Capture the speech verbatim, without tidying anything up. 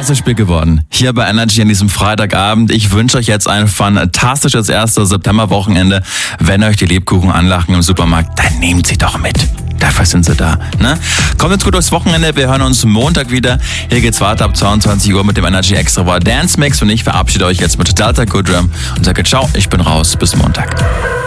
krasses Spiel geworden. Hier bei Energy an diesem Freitagabend. Ich wünsche euch jetzt ein fantastisches erstes Septemberwochenende. Wenn euch die Lebkuchen anlachen im Supermarkt, dann nehmt sie doch mit. Dafür sind sie da. Ne? Kommt jetzt gut durchs Wochenende. Wir hören uns Montag wieder. Hier geht's weiter ab zweiundzwanzig Uhr mit dem Energy Extra War Dance Mix. Und ich verabschiede euch jetzt mit Delta Goodrum und sage ciao, ich bin raus. Bis Montag.